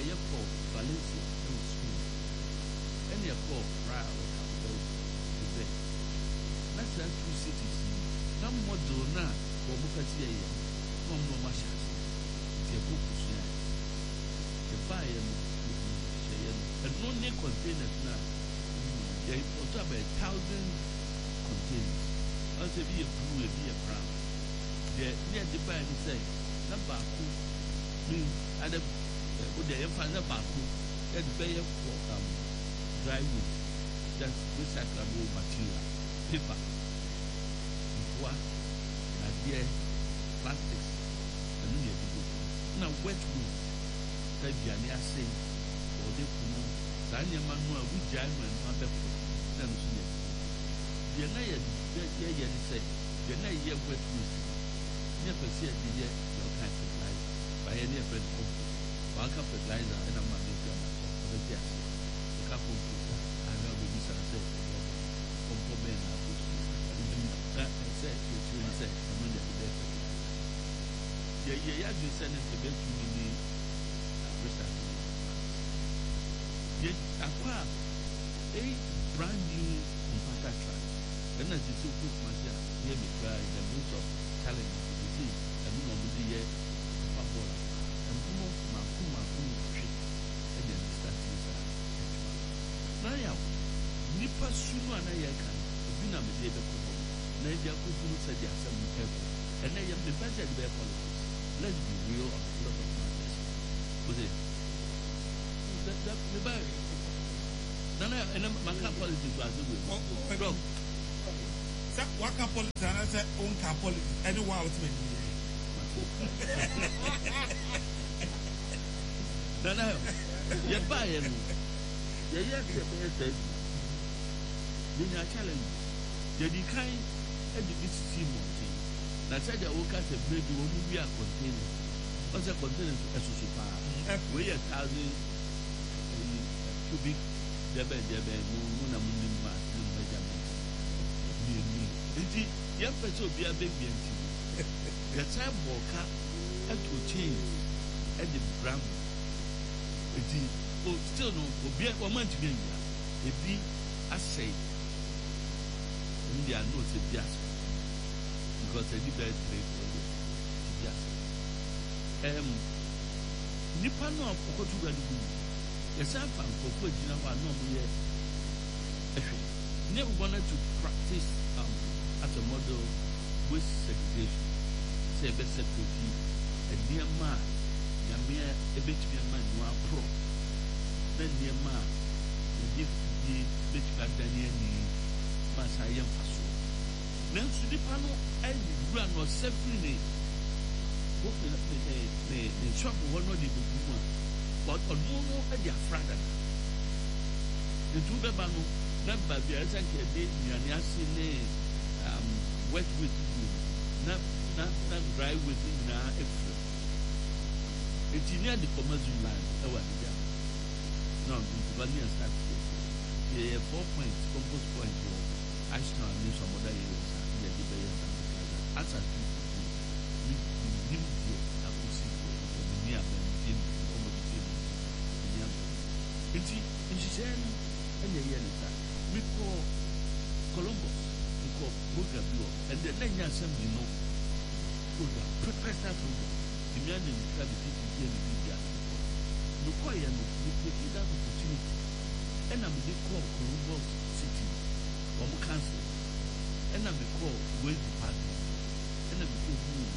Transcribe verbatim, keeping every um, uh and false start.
yɛ kɔ Valencia ɛwɔ Spain ɛne ɛkɔ Praia wɔ Capital Quebec na saa two cities na model na wɔn mo kɛse yɛ yɛ na wɔn mo ahyɛ ase nti ɛkɔ kusua ɛbaa yɛ no hyɛ yɛ no ɛno ne containers na yɛ ɔtɔ abɛ thousand containers ɔsɛ bi yɛ blue ebi yɛ brown deɛ ne yɛ de baa yɛ no sɛ na baako ne ada o de yɛ fa na baako yɛ de bɛyɛ for um dry waste that's recyclable material paper nkoa adeɛ plastics ɛno yɛ de na wet waste sɛ aduane ase ɔde kunu saa nneɛma no a wogyae no ɛno abɛfo na no so yɛ deɛ na yɛ yɛ yɛ ne sɛ deɛ na yɛ wet waste ne yɛ pɛ sɛ yɛde yɛ deɛ ɔka fertilizer bayɛ ne yɛ fɛ compost wanka fertilizer ɛna ma ne fia ma ɔbɛgye ase ɛka compost a ana ɔbɛbi sa sɛ compost bɛn na abɔ so na sɛ yɛkyerɛ ne sɛ ɛno ne yɛde bɛyɛ yɛ yɛ yɛ adwene sɛ ne sɛ bɛtumi ne recycling yɛ akɔ a ɛyɛ brand new compactor truck ɛna gye sɛ wokɔ kuma sɛ a yɛ mekura in the midst of challenge ɛti ɛno na ɔmode yɛ pabola ɛmpono maako maako nwɔtwe ɛde ne starting saa na yɛ nipa su no a na yɛka ebi na mede bɛkɔ hɔ na ɛde akɔdu no sɛde asɛm no ɛkɔ ɛnɛ yɛ mepɛ sɛ ɛde bɛyɛ politics let's be real of a lot of matters wose meba nana ɛnɛ maka politics wɔ ase wei dɔg sɛ waka politics ana sɛ wonka politics ɛne wo a wotumi ani nana yɛbaa yɛ no yɛyɛ sɛ bɛyɛ sɛ yɛnya challenge yɛdi kan ɛde bi sisi mmɔnten na sɛdeɛ woka sɛ maybe wɔn wi a container ɔsɛ container ɛsoso paa wei yɛ thousand cubic dɛbɛ dɛbɛ mu mu na mu ni mu a ne mu bɛgya mu mmienu nti yɛmpɛ sɛ obiara bɛbia nti yɛsan bɔ ɔka ɛto chain ɛde bram nti o still no obiara wɔn antumi awia ebi asɛe ndi ano sɛ bi asɛ because ɛdi bɛyɛ three four years bi asɛ ɛm nipa no a ɔkɔto wura no gu yɛsan fa nkɔfo gyina hɔ a na ɔmo yɛ ɛhwɛ ne wanted to practice um, as a model waste segregation sɛ ɛbɛ separate nneɛma a nyamea ɛbɛtumi ama nua aporɔ na nneɛma a yɛde fidie bɛtumi adane ani ma saa yɛ mfa so nanso nipa no ɛne wura no ɔsɛ firi ne ne ne nsɔfo hɔ no de bɛgu mu a ɔno no ɛde afra dada nti wobɛba no na baabi a ɛsɛ nka ɛde nnuane ase ne wet waste gu na na na dry waste nyinaa ɛfiri eti ne ade kɔma zoom line ɛwɔ adeɛ na ntuba ne start yɛ four points compost point wɔ ashton ne sɔmɔda yɛ wɔ sa ne yɛde bɛyɛ sa asa tu ne nim deɛ akosi wɔ ne abɛnti ne ɔmo de ti ne yam eti nhyehyɛ no ɛna yɛ ne sa mekɔ Columbus mekɔ program bi wɔ ɛdɛ na nyɛ asɛm bi no program professional program ìmìíràn ní nìkan bí títí díẹ̀ ní bíbí àtúntò lókọ́ yẹn no ní pèsè that opportunity ẹ̀nà mi dé kọ́ Columbus City ọmọ council ẹ̀nà mi kọ́ waste department ẹ̀nà mi kọ́ hu